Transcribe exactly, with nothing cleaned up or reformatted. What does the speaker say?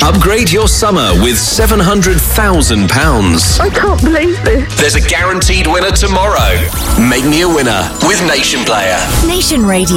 Upgrade your summer with seven hundred thousand pounds. I can't believe this. There's a guaranteed winner tomorrow. Make me a winner with Nation Player. Nation Radio.